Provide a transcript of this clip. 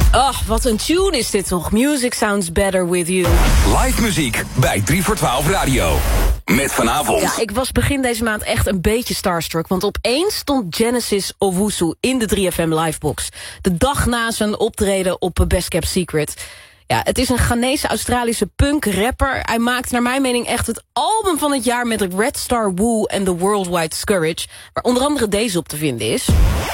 Ach, wat een tune is dit toch. Music sounds better with you. Live muziek bij 3 voor 12 Radio. Met vanavond. Ja, ik was begin deze maand echt een beetje starstruck. Want opeens stond Genesis Owusu in de 3FM Livebox. De dag na zijn optreden op Best Kept Secret. Ja, het is een Ghanese-Australische punk-rapper. Hij maakt naar mijn mening echt het album van het jaar met Red Star Woo en The Worldwide Scourge. Waar onder andere deze op te vinden is.